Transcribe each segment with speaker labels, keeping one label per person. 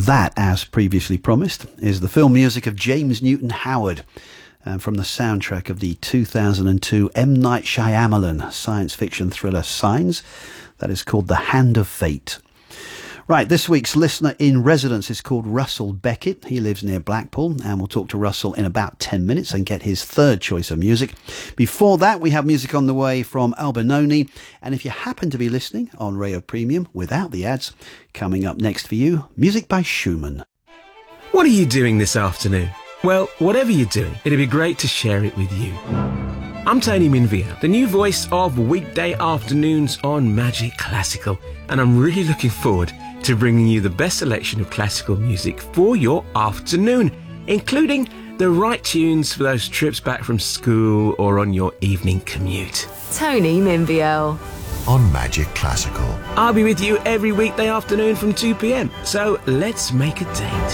Speaker 1: That, as previously promised, is the film music of James Newton Howard from the soundtrack of the 2002 M. Night Shyamalan science fiction thriller Signs. That is called The Hand of Fate. Right, this week's listener in residence is called Russell Beckett. He lives near Blackpool, and we'll talk to Russell in about 10 minutes and get his third choice of music. Before that, we have music on the way from Albinoni, and if you happen to be listening on Radio Premium without the ads, coming up next for you, music by Schumann.
Speaker 2: What are you doing this afternoon? Well, whatever you're doing, it'd be great to share it with you. I'm Tony Minvia, the new voice of weekday afternoons on Magic Classical, and I'm really looking forward to bringing you the best selection of classical music for your afternoon, including the right tunes for those trips back from school or on your evening commute.
Speaker 3: Tony Minville.
Speaker 4: On Magic Classical.
Speaker 2: I'll be with you every weekday afternoon from 2 p.m, so let's make a date.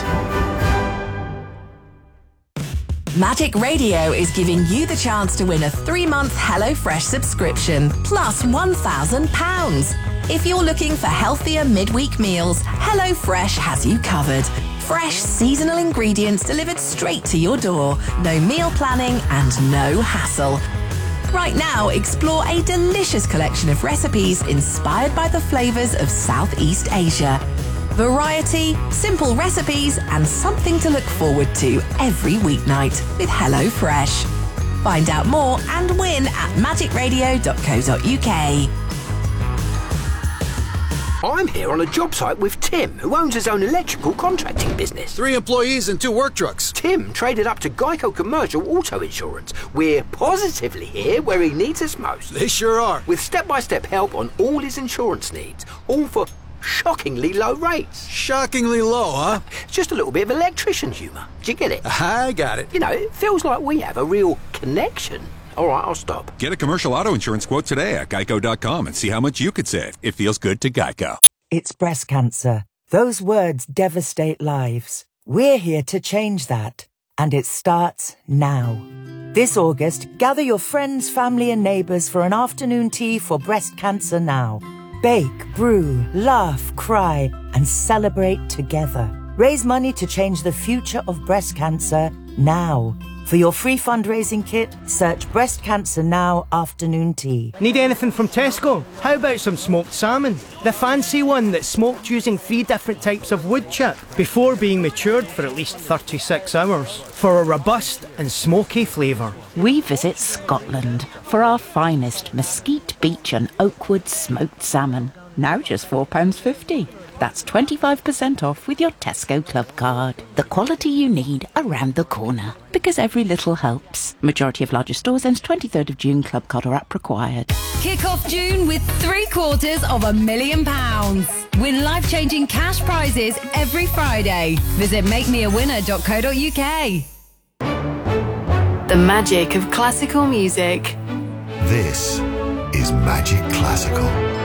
Speaker 3: Magic Radio is giving you the chance to win a 3-month HelloFresh subscription, plus £1,000. If you're looking for healthier midweek meals, HelloFresh has you covered. Fresh, seasonal ingredients delivered straight to your door. No meal planning and no hassle. Right now, explore a delicious collection of recipes inspired by the flavours of Southeast Asia. Variety, simple recipes, and something to look forward to every weeknight with HelloFresh. Find out more and win at magicradio.co.uk.
Speaker 5: I'm here on a job site with Tim, who owns his own electrical contracting business.
Speaker 6: 3 employees and 2 work trucks.
Speaker 5: Tim traded up to Geico Commercial Auto Insurance. We're positively here where he needs us most.
Speaker 6: They sure are.
Speaker 5: With step-by-step help on all his insurance needs, all for shockingly low rates.
Speaker 6: Shockingly low, huh?
Speaker 5: Just a little bit of electrician humour. Do you get it?
Speaker 6: I got it.
Speaker 5: You know, it feels like we have a real connection. All right, I'll stop.
Speaker 7: Get a commercial auto insurance quote today at geico.com and see how much you could save. It feels good to Geico.
Speaker 8: It's breast cancer. Those words devastate lives. We're here to change that. And it starts now. This August, gather your friends, family and neighbours for an afternoon tea for breast cancer now. Bake, brew, laugh, cry and celebrate together. Raise money to change the future of breast cancer now. For your free fundraising kit, search Breast Cancer Now Afternoon Tea.
Speaker 9: Need anything from Tesco? How about some smoked salmon? The fancy one that's smoked using 3 different types of wood chip before being matured for at least 36 hours for a robust and smoky flavour.
Speaker 10: We visit Scotland for our finest mesquite beach and oakwood smoked salmon. Now just £4.50. That's 25% off with your Tesco Club card. The quality you need around the corner. Because every little helps. Majority of larger stores ends 23rd of June. Club card or app required.
Speaker 11: Kick off June with £750,000. Win life-changing cash prizes every Friday. Visit makemeawinner.co.uk.
Speaker 3: The magic of classical music.
Speaker 4: This is Magic Classical.